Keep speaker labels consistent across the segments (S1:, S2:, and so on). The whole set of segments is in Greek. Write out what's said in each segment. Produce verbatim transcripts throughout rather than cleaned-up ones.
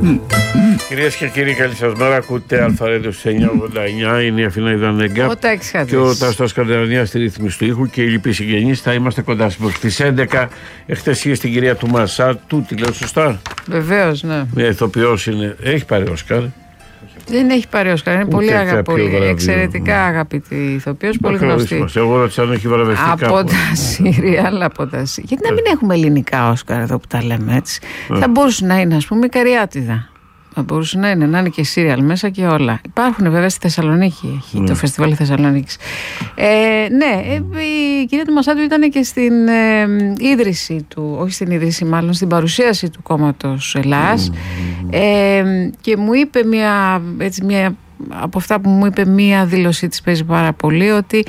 S1: Κυρίες και κύριοι, καλή σας μέρα. Ακούτε Αλφαρέντο στις εννιά ογδόντα εννιά. Είναι η Αθηνά Ιδανέγκα και ο Τάστος Καρδιανίας στη ρύθμιση του ήχου και οι λοιποί συγγενείς. Θα είμαστε κοντά στις έντεκα. Εχθές είχε στην κυρία του Μασά, του τη λέω σωστά?
S2: Βεβαίως, ναι.
S1: Μια ηθοποιός είναι. Έχει πάρει Όσκαρ.
S2: Δεν έχει πάρει Όσκαρ. Είναι πολύ αγαπητή. Εξαιρετικά αγαπητή ηθοποιός, πολύ γνωστή.
S1: Εγώ ρώτησα αν έχει βραβευτεί
S2: από
S1: κάπου.
S2: τα σύριαλ, από τα σύριαλ. Γιατί να μην έχουμε ελληνικά Όσκαρ εδώ που τα λέμε έτσι.
S1: Ε.
S2: Θα μπορούσε να είναι, ας πούμε, η Καριάτιδα. Θα μπορούσε να είναι, να είναι και σύριαλ μέσα και όλα. Υπάρχουν βέβαια στη Θεσσαλονίκη, έχει
S1: Ναι.
S2: το φεστιβάλ Θεσσαλονίκης. Ε, ναι, ε, η κυρία του Μασάτου ήταν και στην ε, ίδρυση του, όχι στην ίδρυση μάλλον, στην παρουσίαση του κόμματος Ελλάς. Mm. Ε, και μου είπε μια, έτσι, μια, από αυτά που μου είπε μια δήλωσή της παίζει πάρα πολύ, ότι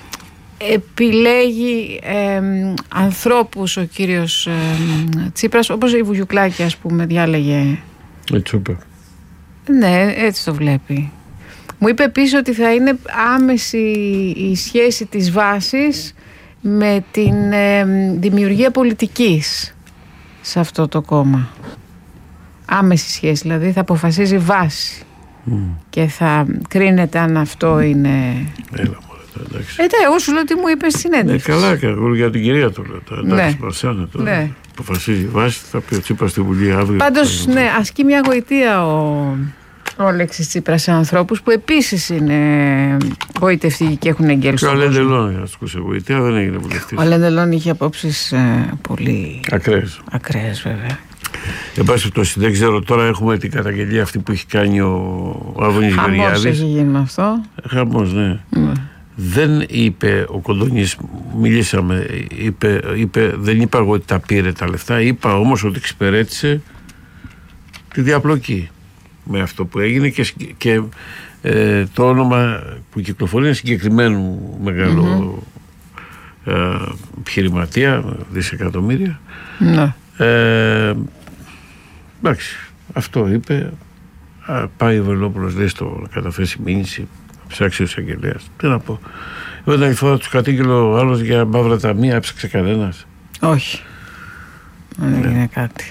S2: επιλέγει ε, ανθρώπους ο κύριος ε, Τσίπρας, όπως η Βουγιουκλάκη, ας πούμε, διάλεγε.
S1: Έτσι είπε.
S2: Ναι, έτσι το βλέπει. Μου είπε επίσης ότι θα είναι άμεση η σχέση της βάσης με την ε, δημιουργία πολιτικής σε αυτό το κόμμα. Άμεση σχέση, δηλαδή θα αποφασίζει βάση mm. και θα κρίνεται αν αυτό είναι...
S1: Έλα μωρέ, εντάξει.
S2: Ε, εγώ σου λέω τι μου είπε στην συνέντευξη.
S1: Ναι, καλά, και εγώ για την κυρία του λέω. Εντάξει, Μαρσάνε τώρα.
S2: Ναι.
S1: Αποφασίζει η βάση, θα πει ο Τσίπρας στη Βουλή αύριο.
S2: Πάντως, ναι, ασκεί μια γοητεία ο, ο Αλέξης Τσίπρας σε ανθρώπους που επίσης είναι γοητευτικοί και έχουν εγγέλους.
S1: Και ο Αλέν Ντελόν ασκούσε γοητεία, δεν έγινε βουλευτής.
S2: Ο Αλέν Ντελόν είχε απόψεις ε, πολύ
S1: ακραίες.
S2: Ακραίες, βέβαια.
S1: Εν πάση περιπτώσει, δεν ξέρω, τώρα έχουμε την καταγγελία αυτή που έχει κάνει ο Άδωνης Γεωργιάδης.
S2: Χαμός έχει γίνει με αυτό.
S1: Χαμός, ναι.
S2: ναι.
S1: Δεν είπε ο Κοντονής, μιλήσαμε, είπε, είπε, δεν είπα εγώ ότι τα πήρε τα λεφτά, είπα όμως ότι εξυπηρέτησε τη διαπλοκή με αυτό που έγινε και, και ε, το όνομα που κυκλοφορεί είναι συγκεκριμένου μεγάλου mm-hmm. ε, επιχειρηματία, δισεκατομμύρια.
S2: Ναι.
S1: Ε, εντάξει, αυτό είπε. Α, πάει ο Βελόπουλος, λέει, στο να καταθέσει μήνυση, ψάξει ο εισαγγελέας. Τι να πω. Εγώ την φορά τους κατήγγειλε ο άλλος για μαύρα ταμεία, έψαξε κανένας?
S2: Όχι. Δεν
S1: ναι.
S2: έγινε κάτι.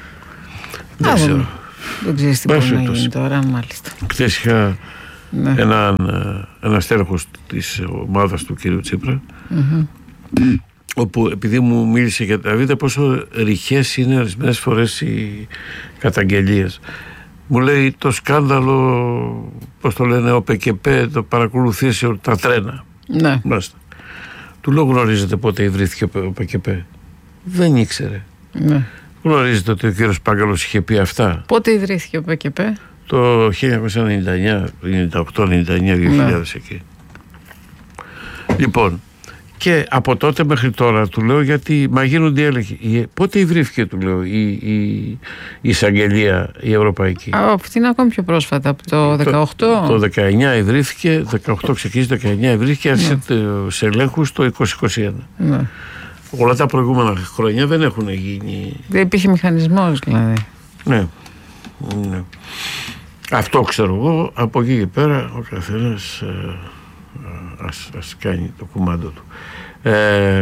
S1: Δεν
S2: Α,
S1: ξέρω.
S2: Δεν ξέρεις τι μπορεί να γίνει τώρα, μάλιστα.
S1: Χθες είχα
S2: ναι.
S1: έναν ένα στέλεχος της ομάδας του κύριου Τσίπρα,
S2: mm-hmm.
S1: όπου επειδή μου μίλησε για τα δείτε πόσο ρηχές είναι ορισμένες φορές οι καταγγελίες. Μου λέει το σκάνδαλο, πώς το λένε, ο ΠΚΠ το παρακολουθήσει τα τρένα.
S2: Ναι.
S1: Μάλιστα. Του λέω, γνωρίζετε πότε ιδρύθηκε ο ΠΚΠ? Δεν ήξερε.
S2: Ναι.
S1: Γνωρίζετε ότι ο κύριος Πάγκαλος είχε πει αυτά?
S2: Πότε ιδρύθηκε ο ΠΚΠ?
S1: Το χίλια εννιακόσια ενενήντα εννιά, ενενήντα οκτώ, ενενήντα εννιά, δύο χιλιάδες ναι. εκεί. Λοιπόν, και από τότε μέχρι τώρα του λέω, γιατί μα γίνονται έλεγχοι. Πότε ιδρύθηκε, του λέω, η, η, η εισαγγελία η ευρωπαϊκή?
S2: Α, αυτή είναι ακόμη πιο πρόσφατα, από το δεκαοκτώ.
S1: Το, το δεκαεννιά ιδρύθηκε, δεκαοκτώ ξεκίνησε, δεκαεννιά ιδρύθηκε, άρχισε ναι. σε ελέγχους το είκοσι είκοσι ένα. Ναι. Όλα τα προηγούμενα χρόνια δεν έχουν γίνει.
S2: Δεν υπήρχε μηχανισμός, δηλαδή.
S1: Ναι. ναι. Αυτό ξέρω εγώ. Από εκεί και πέρα ο καθένας ε, ας, ας κάνει το κουμάντο του. Ε,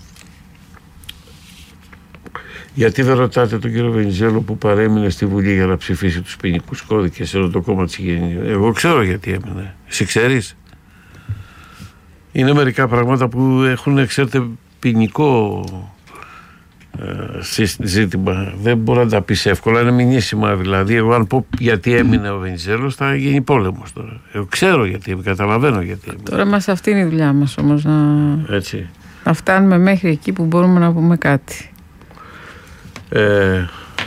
S1: γιατί δεν ρωτάτε τον κύριο Βενιζέλο που παρέμεινε στη Βουλή για να ψηφίσει τους ποινικούς κώδικες ενώ το κόμμα της Γέννης? Εγώ ξέρω γιατί έμεινε. Εσύ ξέρεις? Είναι μερικά πράγματα που έχουν, ξέρετε, ποινικό ε, ζήτημα. Δεν μπορεί να τα πεις εύκολα, είναι μηνύσιμα. Δηλαδή, εγώ αν πω γιατί έμεινε ο Βενιζέλος, θα γίνει πόλεμος τώρα. Εγώ ξέρω γιατί, καταλαβαίνω γιατί έμεινε.
S2: Τώρα μας αυτή είναι η δουλειά μας όμως, να,
S1: Έτσι.
S2: να φτάνουμε μέχρι εκεί που μπορούμε να πούμε κάτι.
S1: Ε,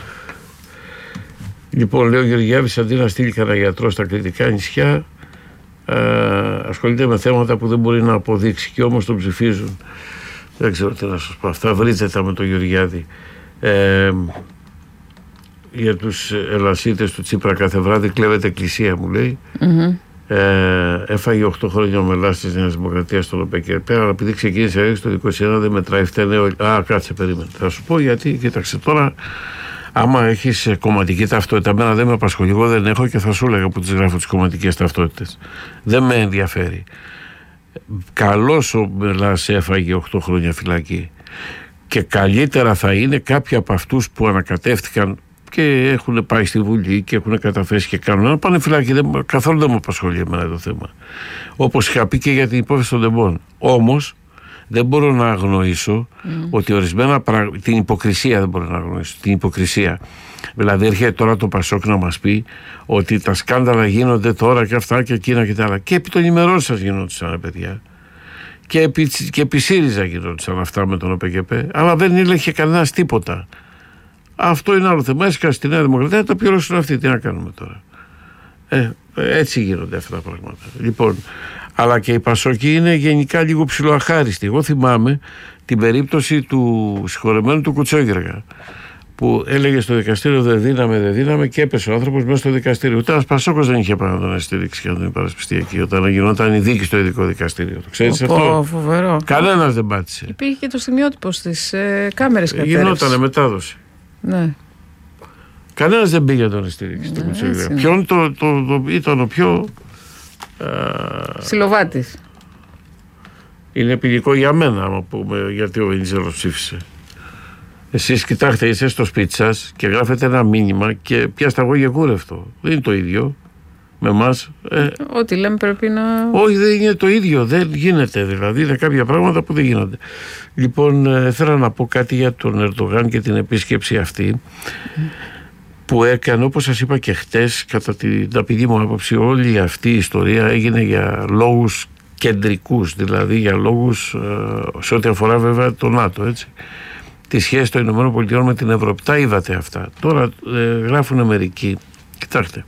S1: λοιπόν, λέει ο Γεωργιάδης, αντί να στείλει κανένα γιατρό στα Κρητικά νησιά, ε, ασχολείται με θέματα που δεν μπορεί να αποδείξει και όμως τον ψηφίζουν. Δεν ξέρω τι να σας πω. Αυτά βρείτε τα με τον Γεωργιάδη. Ε, για τους ελασίτες του Τσίπρα κάθε βράδυ κλέβεται εκκλησία, μου λέει. Mm-hmm. Ε, έφαγε οκτώ χρόνια ο μελάς της Νέας Δημοκρατίας στον ΟΠΕΚΕΠ, αλλά επειδή ξεκίνησε έξι το είκοσι ένα δεν μετράει, φταίνε όλοι. Α, κάτσε, περίμενε. Θα σου πω γιατί, κοίταξε τώρα. Άμα έχεις κομματική ταυτότητα, εμένα δεν με απασχολεί. Εγώ δεν έχω και θα σου έλεγα που τις γράφω τις κομματικές ταυτότητες. Δεν με ενδιαφέρει. Καλώς ο Μελάς έφαγε οκτώ χρόνια φυλακή. Και καλύτερα θα είναι κάποιοι από αυτούς που ανακατεύτηκαν και έχουν πάει στη Βουλή και έχουν καταθέσει και κάνουν. Να πάνε φυλάκι, δεν, καθόλου δεν μου απασχολεί εμένα το θέμα. Όπως είχα πει και για την υπόθεση των τεμπών. Όμως δεν μπορώ να αγνοήσω mm. ότι ορισμένα πράγματα. Την υποκρισία δεν μπορώ να αγνοήσω. Την υποκρισία. Δηλαδή, έρχεται τώρα το Πασόκ να μας πει ότι τα σκάνδαλα γίνονται τώρα και αυτά και εκείνα και τα άλλα. Και επί των ημερών σας γινόντουσαν, παιδιά. Και επί, και επί ΣΥΡΙΖΑ γινόντουσαν αυτά με τον ΟΠΕΚΕΠΕ. Αλλά δεν έλεγε κανένας τίποτα. Αυτό είναι άλλο θέμα. Έσκασε στη Νέα Δημοκρατία, το πληρώσουν αυτοί. Τι να κάνουμε τώρα. Ε, έτσι γίνονται αυτά τα πράγματα. Λοιπόν, αλλά και οι Πασόκοι είναι γενικά λίγο ψιλοαχάριστοι. Εγώ θυμάμαι την περίπτωση του συγχωρεμένου του Κουτσόγεργα, που έλεγε στο δικαστήριο δεν δίναμε, δεν δίναμε και έπεσε ο άνθρωπος μέσα στο δικαστήριο. Ούτε ένας Πασόκος δεν είχε πάνω να τον στηρίξει και να τον υπερασπιστεί εκεί όταν γινόταν η δίκη στο ειδικό δικαστήριο. Το ξέρεις αυτό?
S2: Φοβερό.
S1: Κανένας δεν πάτησε.
S2: Υπήρχε και το σημειότυπο στις ε, κάμερες κατέρευσης.
S1: Γινότανε μετάδοση.
S2: Ναι.
S1: Κανένας δεν πήγε να τον στηρίξει. Ναι, ποιον το, το, το, ήταν ο πιο.
S2: Συλλοβάτης.
S1: Είναι επιλικό για μένα, άμα πούμε, γιατί ο Βενιζέλος ψήφισε. Εσείς κοιτάξτε, είστε στο σπίτι σας και γράφετε ένα μήνυμα και πιάστε αγώγια κούρευτο. Δεν είναι το ίδιο με εμάς. Ε,
S2: Ό,τι λέμε πρέπει να.
S1: Όχι, δεν είναι το ίδιο. Δεν γίνεται. Δηλαδή, είναι κάποια πράγματα που δεν γίνονται. Λοιπόν, ε, θέλω να πω κάτι για τον Ερντογάν και την επίσκεψη αυτή mm. που έκανε, όπως σας είπα και χτες, κατά την ταπεινή μου άποψη, όλη αυτή η ιστορία έγινε για λόγους κεντρικούς, δηλαδή για λόγους ε, σε ό,τι αφορά βέβαια το ΝΑΤΟ, έτσι. Τη σχέση των ΗΠΑ με την Ευρώπη. Τα είδατε αυτά. Τώρα ε, γράφουν μερικοί. Κοιτάξτε.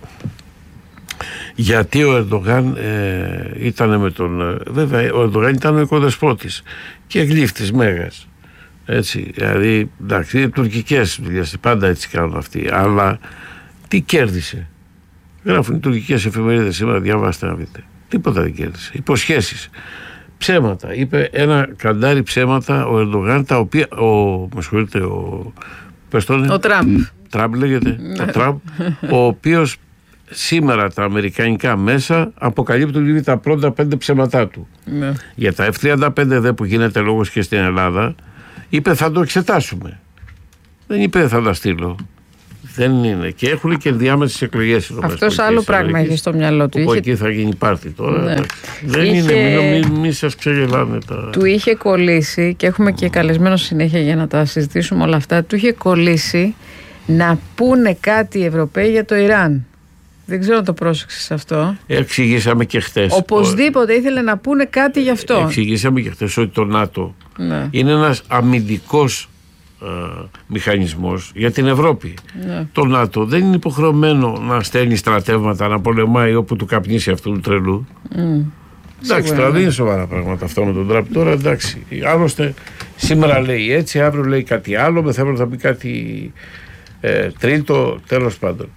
S1: Γιατί ο Ερντογάν ε, ήταν με τον. Ε, βέβαια, ο Ερντογάν ήταν ο οικοδεσπότης και γλύφτης μέγας. Έτσι. Δηλαδή, εντάξει, είναι τουρκικές δουλειές. Πάντα έτσι κάνουν αυτοί. Αλλά τι κέρδισε? Γράφουν οι τουρκικές εφημερίδες σήμερα. Διαβάστε να δείτε. Τίποτα δεν κέρδισε. Υποσχέσεις. Ψέματα. Είπε ένα καντάρι ψέματα ο Ερντογάν, τα οποία. Ο, με συγχωρείτε, ο. Πες τον,
S2: ο Τραμπ.
S1: Τραμπ λέγεται. ο Τραμπ, ο οποίος σήμερα τα αμερικανικά μέσα αποκαλύπτουν ήδη τα πρώτα πέντε ψέματά του. Ναι. Για τα εφ τριάντα πέντε δε που γίνεται λόγος και στην Ελλάδα, είπε θα το εξετάσουμε. Δεν είπε θα τα στείλω. Δεν είναι. Και έχουν και διάμεσες εκλογές.
S2: Αυτός άλλο πράγμα είχε στο μυαλό του.
S1: Είχε...
S2: Εκεί
S1: θα γίνει πάρτι τώρα. Ναι. Δεν
S2: είχε...
S1: είναι. Μην, μην, μην σας ξεγελάνε τα.
S2: Του είχε κολλήσει, και έχουμε και καλεσμένο συνέχεια για να τα συζητήσουμε όλα αυτά. Του είχε κολλήσει να πούνε κάτι οι Ευρωπαίοι για το Ιράν. Δεν ξέρω αν το πρόσεξες αυτό.
S1: Εξηγήσαμε και χτες.
S2: Οπωσδήποτε ο... ήθελε να πούνε κάτι γι' αυτό.
S1: Εξηγήσαμε και χτες ότι το ΝΑΤΟ ναι. είναι ένας αμυντικός Uh, μηχανισμός για την Ευρώπη. Ναι. Το ΝΑΤΟ δεν είναι υποχρεωμένο να στέλνει στρατεύματα να πολεμάει όπου του καπνίσει αυτού του τρελού. Mm. Εντάξει, τώρα δεν είναι σοβαρά πράγματα αυτό με τον Τραμπ. Τώρα εντάξει. Άλλωστε σήμερα λέει έτσι, αύριο λέει κάτι άλλο, μεθαύριο θα πει κάτι ε, τρίτο, τέλος πάντων.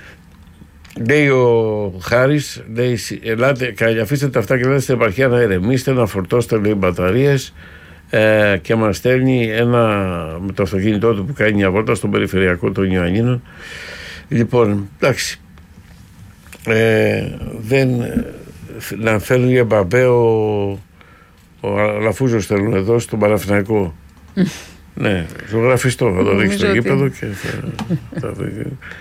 S1: Λέει ο Χάρης, λέει, ελάτε, αφήστε τα αυτά και λέτε στην επαρχία να ηρεμήσετε, να φορτώσετε λέει μπαταρίες. Ε, και μας στέλνει ένα με το αυτοκίνητό του που κάνει μια βόλτα στον περιφερειακό των Ιωαννίνων. Λοιπόν, εντάξει, ε, δεν να φέρνουν για Μπαμπέ ο, ο Αλαφούζος θέλουν εδώ στον Παναθηναϊκό. Ναι, ζωγραφιστό θα το δείξει στο γήπεδο και θα, θα, θα,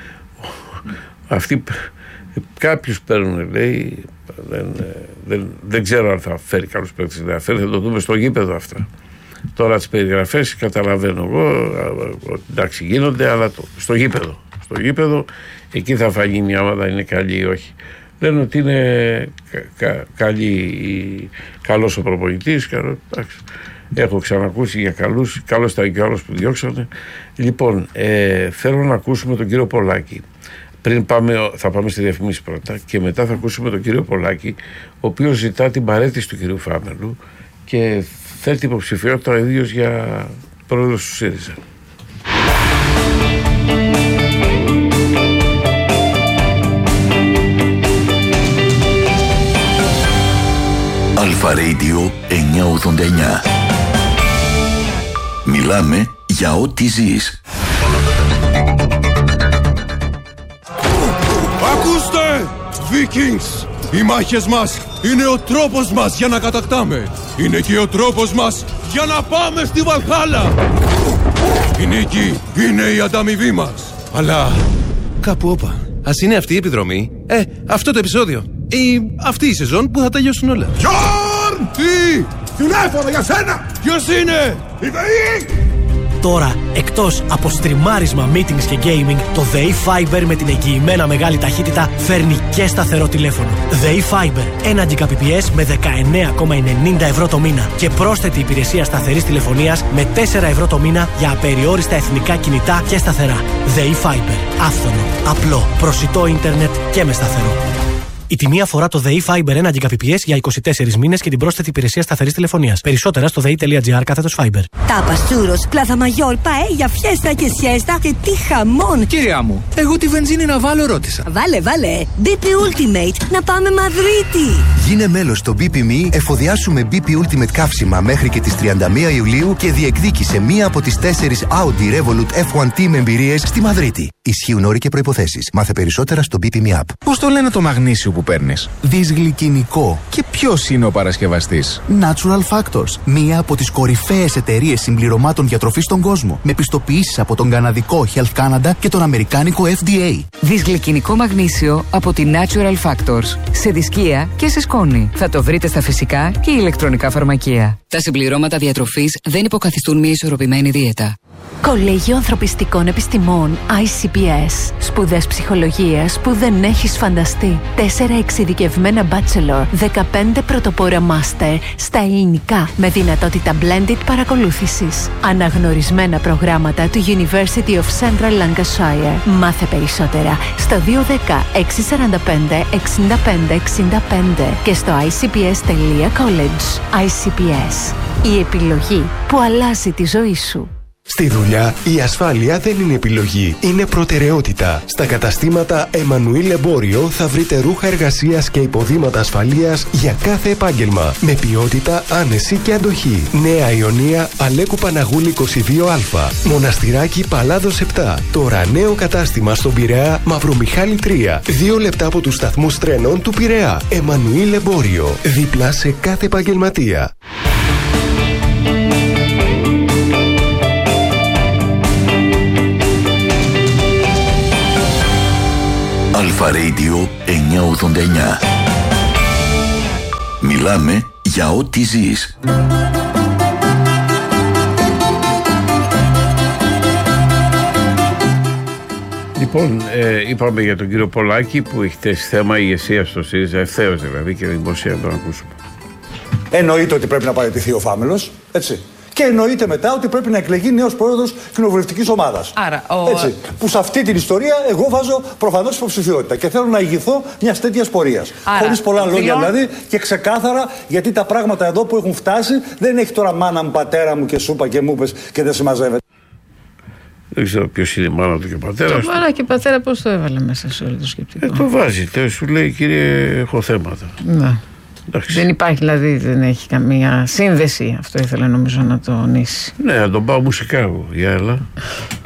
S1: αυτοί κάποιους παίρνουν λέει δεν, δεν, δεν ξέρω αν θα φέρει καλούς παίκτες, δεν θα φέρει, θα το δούμε στο γήπεδο αυτά. Τώρα τις περιγραφές καταλαβαίνω εγώ, εντάξει γίνονται, αλλά το, στο γήπεδο στο γήπεδο εκεί θα φανεί μια ομάδα είναι καλή ή όχι. Λένε ότι είναι κα, κα, καλή, καλός ο προπονητής, καλό, εντάξει. Έχω ξανακούσει για καλούς, καλός ήταν και άλλος που διώξανε. Λοιπόν, ε, θέλω να ακούσουμε τον κύριο Πολάκη. Πριν πάμε, θα πάμε στη διαφημίση πρώτα και μετά θα ακούσουμε τον κύριο Πολάκη, ο οποίος ζητά την παραίτηση του κυρίου Φάμελου και θέτει υποψηφιότητα ο ίδιος για πρόεδρος του ΣΥΡΙΖΑ.
S3: Αλφα Radio εννιακόσια ογδόντα εννιά. Μιλάμε για ό,τι ζεις.
S4: Ακούστε, Vikings! Οι μάχες μας είναι ο τρόπος μας για να κατακτάμε. Είναι και ο τρόπος μας για να πάμε στη Βαλχάλα. Η νίκη είναι η ανταμοιβή μας. Αλλά κάπου όπα. Ας είναι αυτή η επιδρομή, ε, αυτό το επεισόδιο ή αυτή η σεζόν που θα τελειώσουν όλα.
S5: Γιώργ! Τι! Τηλέφωνο για σένα!
S4: Ποιος είναι?
S5: Η ΔΕΗ!
S6: Τώρα, εκτός από στριμάρισμα, meetings και gaming, το ΔΕΗ Fiber με την εγγυημένα μεγάλη ταχύτητα φέρνει και σταθερό τηλέφωνο. ΔΕΗ Fiber, ένα Gbps με δεκαεννέα κόμμα ενενήντα ευρώ το μήνα και πρόσθετη υπηρεσία σταθερής τηλεφωνίας με τέσσερα ευρώ το μήνα για απεριόριστα εθνικά κινητά και σταθερά. ΔΕΗ Fiber, άφθονο, απλό, προσιτό ίντερνετ και με σταθερό. Η τιμή αφορά το ΔΕΗ Fiber ένα Gbps για είκοσι τέσσερις μήνες και την πρόσθετη υπηρεσία σταθερής τηλεφωνίας. Περισσότερα στο δei.gr κάθετος Fiber.
S7: Τάπας, τσούρος, πλάθα μαγιόρ, παέλια, φιέστα και σιέστα και τι χαμόν!
S8: Κυρία μου, εγώ τη βενζίνη να βάλω ρώτησα.
S7: Βάλε, βάλε! μπι πι Ultimate, να πάμε Μαδρίτη!
S9: Γίνε μέλος στο μπι πι Me, εφοδιάσουμε μπι πι Ultimate καύσιμα μέχρι και τις τριάντα μία Ιουλίου και διεκδίκησε μία από τις τέσσερις Audi Revolut εφ ουάν Team εμπειρίες στη Μαδρίτη. Ισχύουν όροι και προϋποθέσεις. Μάθε περισσότερα στο μπι πι Me App.
S8: Πώς το λένε το μαγνήσιο που παίρνεις?
S9: Δυσγλυκινικό.
S8: Και ποιος είναι ο παρασκευαστής?
S9: Natural Factors. Μία από τις κορυφαίες εταιρείες συμπληρωμάτων διατροφής στον κόσμο. Με πιστοποιήσεις από τον καναδικό Health Canada και τον αμερικάνικο εφ ντι έι.
S10: Δυσγλυκινικό μαγνήσιο από τη Natural Factors. Σε δισκία και σε σκόνη. Θα το βρείτε στα φυσικά και ηλεκτρονικά φαρμακεία. Τα συμπληρώματα διατροφής δεν υποκαθιστούν μια ισορροπημένη δίαιτα.
S11: Κολέγιο Ανθρωπιστικών Επιστημών άι σι πι ες. Σπουδές ψυχολογίας που δεν έχεις φανταστεί. Τέσσερα εξειδικευμένα bachelor, δεκαπέντε πρωτοπόρα master στα ελληνικά με δυνατότητα blended παρακολούθησης. Αναγνωρισμένα προγράμματα του University of Central Lancashire. Μάθε περισσότερα στο δύο ένα μηδέν έξι τέσσερα πέντε έξι πέντε έξι πέντε και στο άι σι πι ες τελεία college. άι σι πι ες. Η επιλογή που αλλάζει τη ζωή σου.
S12: Στη δουλειά, η ασφάλεια δεν είναι επιλογή, είναι προτεραιότητα. Στα καταστήματα Εμμανουήλ Εμπόριο θα βρείτε ρούχα εργασίας και υποδήματα ασφαλείας για κάθε επάγγελμα. Με ποιότητα, άνεση και αντοχή. Νέα Ιωνία, Αλέκου Παναγούλη είκοσι δύο Α. Μοναστηράκι Παλάδος επτά. Τώρα νέο κατάστημα στον Πειραιά, Μαυρομιχάλη τρία. Δύο λεπτά από τους σταθμούς τρένων του Πειραιά. Εμμανουήλ Εμπόριο. Δίπλα σε κάθε επαγγελματία.
S3: Αλφα Radio εννιακόσια ογδόντα εννιά. Μιλάμε για ό,τι ζεις.
S1: Λοιπόν, ε, είπαμε για τον κύριο Πολάκη που έχει θέσει θέμα ηγεσία στο ΣΥΡΙΖΑ, ευθέως δηλαδή, και δημοσία να τον ακούσουμε.
S13: Εννοείται ότι πρέπει να παραιτηθεί ο Φάμελος, έτσι. Και εννοείται μετά ότι πρέπει να εκλεγεί νέος πρόεδρος κοινοβουλευτικής ομάδας.
S2: Άρα, ο...
S13: Έτσι, που σε αυτή την ιστορία εγώ βάζω προφανώς υποψηφιότητα και θέλω να ηγηθώ μιας τέτοιας πορείας. Χωρίς πολλά λόγια δηλώ... δηλαδή και ξεκάθαρα, γιατί τα πράγματα εδώ που έχουν φτάσει δεν έχει τώρα μάνα μου, πατέρα μου και σούπα και μου πες και δεν συμμαζεύεται.
S1: Δεν ξέρω ποιος είναι η μάνα του και ο πατέρας.
S2: Το μάνα και πατέρα πώς το έβαλε μέσα σε όλο το σκεπτικό?
S1: Ε, το βάζει, τε, σου λέει κύριε έχω θέματα.
S2: Ναι. Εντάξει. Δεν υπάρχει δηλαδή, δεν έχει καμία σύνδεση, αυτό ήθελα νομίζω να τονίσει.
S1: Ναι, να τον πάω μουσικά εγώ, για έλα.